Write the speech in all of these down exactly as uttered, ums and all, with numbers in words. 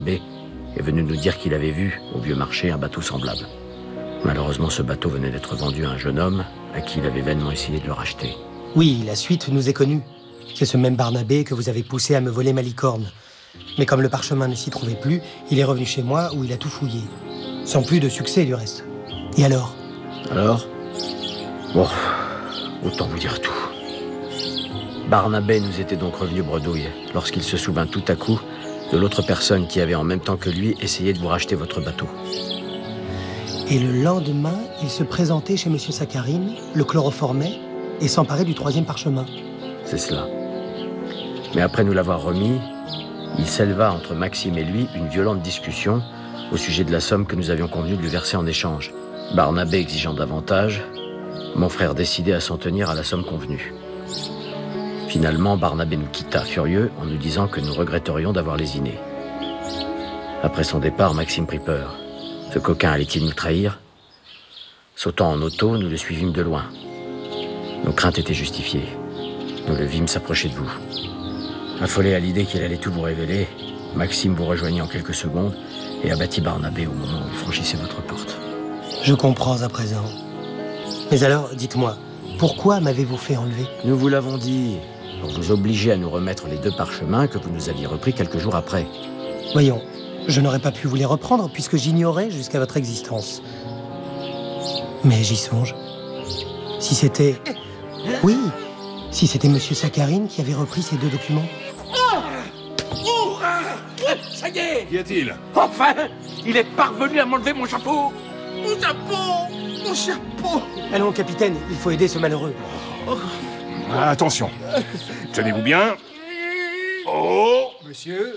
B est venu nous dire qu'il avait vu, au vieux marché, un bateau semblable. Malheureusement, ce bateau venait d'être vendu à un jeune homme à qui il avait vainement essayé de le racheter. Oui, la suite nous est connue. C'est ce même Barnabé que vous avez poussé à me voler ma licorne. Mais comme le parchemin ne s'y trouvait plus, il est revenu chez moi où il a tout fouillé. Sans plus de succès, du reste. Et alors ? Alors ? Bon, autant vous dire tout. Barnabé nous était donc revenu bredouille lorsqu'il se souvint tout à coup de l'autre personne qui avait en même temps que lui essayé de vous racheter votre bateau. Et le lendemain, il se présentait chez M. Sakharine, le chloroformait et s'emparait du troisième parchemin. C'est cela. Mais après nous l'avoir remis, il s'éleva entre Maxime et lui une violente discussion au sujet de la somme que nous avions convenu de lui verser en échange. Barnabé exigeant davantage, mon frère décidait à s'en tenir à la somme convenue. Finalement, Barnabé nous quitta furieux en nous disant que nous regretterions d'avoir lésiné. Après son départ, Maxime prit peur. Ce coquin allait-il nous trahir ? Sautant en auto, nous le suivîmes de loin. Nos craintes étaient justifiées. Nous le vîmes s'approcher de vous. Affolé à l'idée qu'il allait tout vous révéler, Maxime vous rejoignit en quelques secondes et abattit Barnabé au moment où il franchissait votre porte. Je comprends à présent. Mais alors, dites-moi, pourquoi m'avez-vous fait enlever ? Nous vous l'avons dit, pour vous obliger à nous remettre les deux parchemins que vous nous aviez repris quelques jours après. Voyons, je n'aurais pas pu vous les reprendre puisque j'ignorais jusqu'à votre existence. Mais j'y songe. Si c'était... Oui, si c'était M. Sakharine qui avait repris ces deux documents. Oh, ça y est! Qu'y a-t-il? Enfin! Il est parvenu à m'enlever mon chapeau! Mon chapeau! Mon chapeau! Allons, capitaine, il faut aider ce malheureux. Ah, attention. Tenez-vous bien. Oh! Monsieur.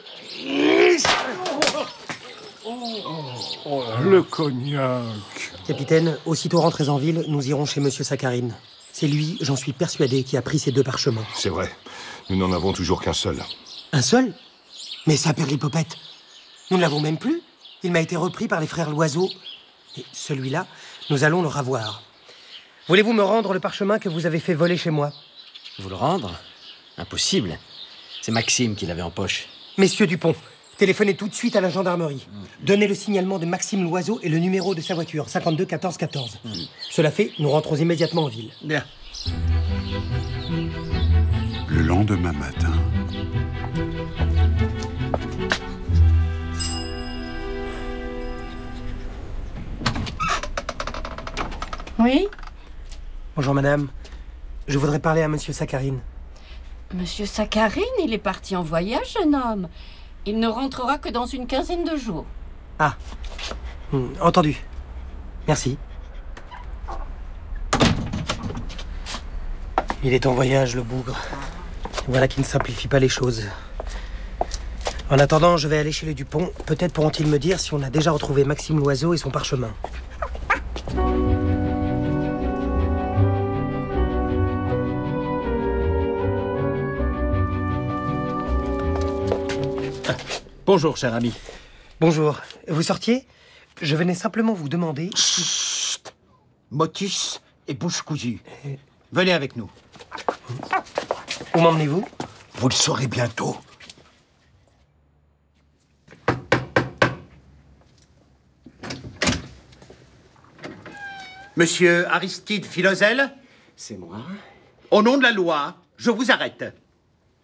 Oh, le cognac. Capitaine, aussitôt rentrés en ville, nous irons chez M. Sakharine. C'est lui, j'en suis persuadé, qui a pris ces deux parchemins. C'est vrai. Nous n'en avons toujours qu'un seul. Un seul ? Mais ça, Perlipopette, nous ne l'avons même plus. Il m'a été repris par les frères Loiseau. Et celui-là, nous allons le ravoir. Voulez-vous me rendre le parchemin que vous avez fait voler chez moi ? Vous le rendre ? Impossible. C'est Maxime qui l'avait en poche. Messieurs Dupont, téléphonez tout de suite à la gendarmerie. Donnez le signalement de Maxime Loiseau et le numéro de sa voiture, cinquante-deux quatorze quatorze. Mm. Cela fait, nous rentrons immédiatement en ville. Bien. Le lendemain matin... Oui ? Bonjour madame. Je voudrais parler à monsieur Sakharine. Monsieur Sakharine, il est parti en voyage, jeune homme. Il ne rentrera que dans une quinzaine de jours. Ah, hum, entendu. Merci. Il est en voyage, le bougre. Voilà qui ne simplifie pas les choses. En attendant, je vais aller chez les Dupont. Peut-être pourront-ils me dire si on a déjà retrouvé Maxime Loiseau et son parchemin. Bonjour, cher ami. Bonjour. Vous sortiez ? Je venais simplement vous demander... Chut ! Motus et bouche cousue. Venez avec nous. Où m'emmenez-vous ? Vous le saurez bientôt. Monsieur Aristide Philosel ? C'est moi. Au nom de la loi, je vous arrête. M'arrêter ?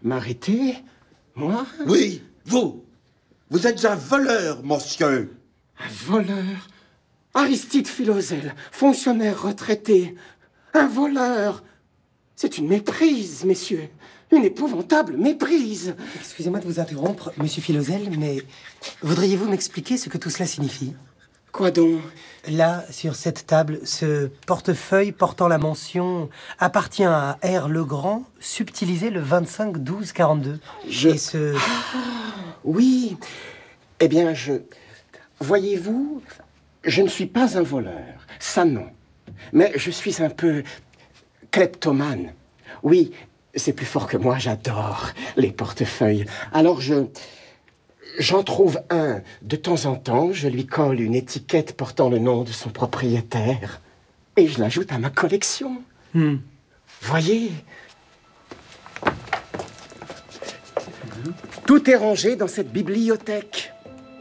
Moi ? Oui, vous. Vous êtes un voleur, monsieur. Un voleur ? Aristide Philosel, fonctionnaire retraité. Un voleur. C'est une méprise, messieurs. Une épouvantable méprise. Excusez-moi de vous interrompre, monsieur Philosel, mais voudriez-vous m'expliquer ce que tout cela signifie ? Quoi donc ? Là, sur cette table, ce portefeuille portant la mention « appartient à R. Legrand, subtilisé le vingt-cinq douze quarante-deux ». Je... Et ce... Ah, oui. Eh bien, je... Voyez-vous, je ne suis pas un voleur. Ça, non. Mais je suis un peu kleptomane. Oui, c'est plus fort que moi, j'adore les portefeuilles. Alors, je... J'en trouve un de temps en temps, je lui colle une étiquette portant le nom de son propriétaire et je l'ajoute à ma collection. Hmm. Voyez, tout est rangé dans cette bibliothèque.